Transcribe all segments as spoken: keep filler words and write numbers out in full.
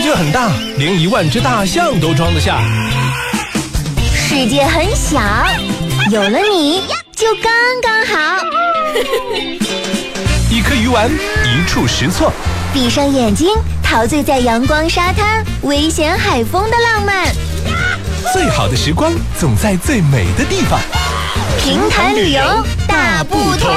界很大，连一万只大象都装得下。 世界很小，有了你就刚刚好。 一颗鱼丸，一触实错。 闭上眼睛，陶醉在阳光沙滩、危险海风的浪漫。 最好的时光总在最美的地方。 平潭旅游大不同。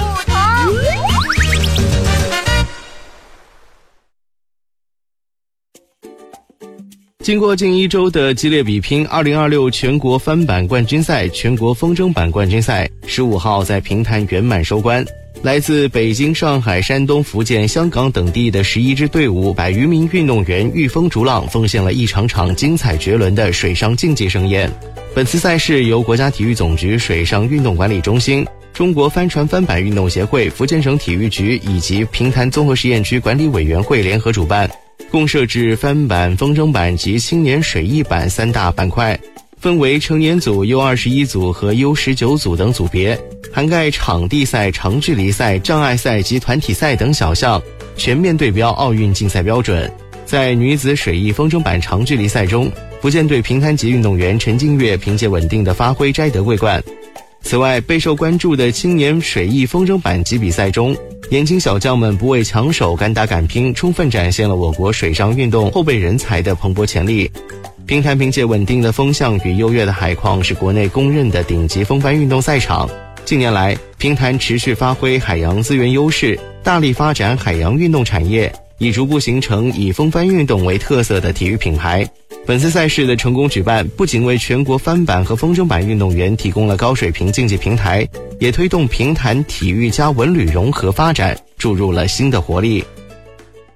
经过近一周的激烈比拼，二零二六全国翻板冠军赛、全国风筝板冠军赛十五号在平潭圆满收官。来自北京、上海、山东、福建、香港等地的十一支队伍，百余名运动员御风逐浪，奉献了一场场精彩绝伦的水上竞技盛宴。本次赛事由国家体育总局水上运动管理中心、中国帆船翻板运动协会、福建省体育局以及平潭综合实验区管理委员会联合主办，共设置翻板、风筝板及青年水翼板三大板块，分为成年组、U 二十一组和 U 十九组等组别，涵盖场地赛、长距离赛、障碍赛及团体赛等小项，全面对标奥运竞赛标准。在女子水翼风筝板长距离赛中，福建队平潭籍运动员陈静月凭借稳定的发挥摘得桂冠。此外，备受关注的青年水翼风筝板级比赛中，年轻小将们不畏强手，敢打敢拼，充分展现了我国水上运动后备人才的蓬勃潜力。平潭凭借稳定的风向与优越的海况，是国内公认的顶级风帆运动赛场。近年来，平潭持续发挥海洋资源优势，大力发展海洋运动产业，已逐步形成以风帆运动为特色的体育品牌。本次赛事的成功举办，不仅为全国帆板和风筝板运动员提供了高水平竞技平台，也推动平潭体育加文旅融合发展注入了新的活力。